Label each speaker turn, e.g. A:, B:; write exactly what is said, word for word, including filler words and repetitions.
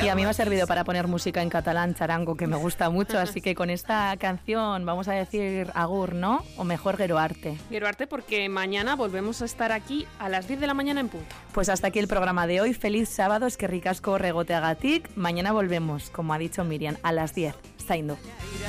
A: Y a mí me ha servido para poner música en catalán, charango, que me gusta mucho, así que con esta canción vamos a decir agur, ¿no? O mejor gero arte.
B: Gero arte, porque mañana volvemos a estar aquí a las diez de la mañana en punto.
A: Pues hasta aquí el programa de hoy. Feliz sábado, eskerrik asko regoteagatik. Mañana volvemos, como ha dicho Miriam, a las diez. Zaindu.